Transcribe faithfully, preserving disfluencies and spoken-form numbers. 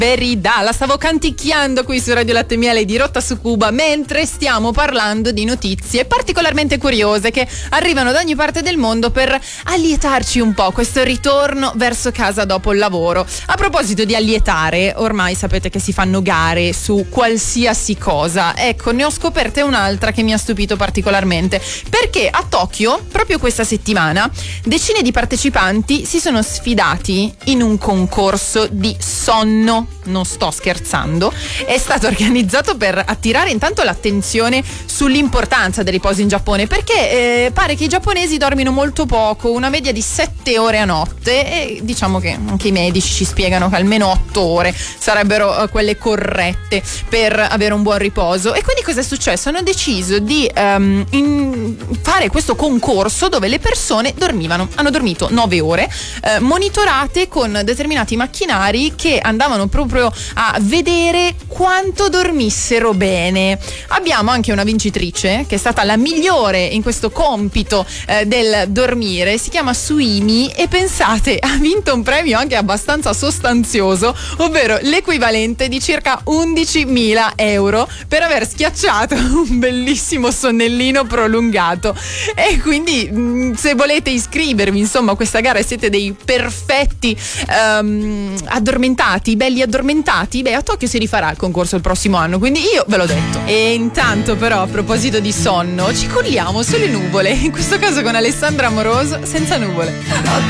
Verità, la stavo canticchiando qui su Radio Latte e Miele di Rotta su Cuba mentre stiamo parlando di notizie particolarmente curiose che arrivano da ogni parte del mondo per allietarci un po' questo ritorno verso casa dopo il lavoro. A proposito di allietare, ormai sapete che si fanno gare su qualsiasi cosa. Ecco, ne ho scoperte un'altra che mi ha stupito particolarmente, perché a Tokyo, proprio questa settimana, decine di partecipanti si sono sfidati in un concorso di sonno. Non sto scherzando, è stato organizzato per attirare intanto l'attenzione sull'importanza del riposo in Giappone, perché eh, pare che i giapponesi dormino molto poco, una media di sette ore a notte, e diciamo che anche i medici ci spiegano che almeno otto ore sarebbero eh, quelle corrette per avere un buon riposo. E quindi cosa è successo? Hanno deciso di um, in fare questo concorso dove le persone dormivano, hanno dormito nove ore, eh, monitorate con determinati macchinari che andavano proprio a vedere quanto dormissero bene. Abbiamo anche una vincitrice che è stata la migliore in questo compito eh, del dormire, si chiama Suimi e pensate, ha vinto un premio anche abbastanza sostanzioso, ovvero l'equivalente di circa undicimila euro per aver schiacciato un bellissimo sonnellino prolungato. E quindi mh, se volete iscrivervi insomma a questa gara e siete dei perfetti um, addormentati, belli addormentati, beh, a Tokyo si rifarà il concorso il prossimo anno, quindi io ve l'ho detto. E intanto però, a proposito di sonno, ci colliamo sulle nuvole, in questo caso con Alessandra Amoroso, Senza nuvole.